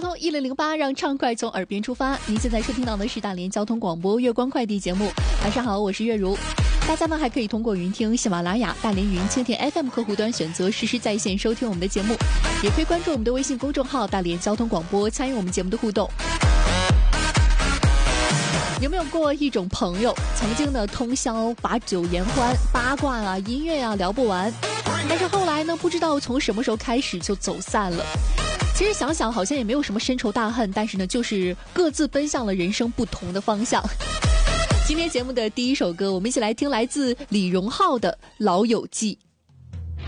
通1008，让畅快从耳边出发。您现在收听到的是大连交通广播月光快递节目。晚上好，我是月如。大家们还可以通过云听、喜马拉雅、大连云、蜻蜓 FM 客户端选择实时在线收听我们的节目，也可以关注我们的微信公众号大连交通广播，参与我们节目的互动。有没有过一种朋友，曾经的通宵把酒言欢，八卦啊、音乐啊聊不完，但是后来呢，不知道从什么时候开始就走散了。其实想想好像也没有什么深仇大恨，但是呢，就是各自奔向了人生不同的方向。今天节目的第一首歌，我们一起来听来自李荣浩的《老友记》。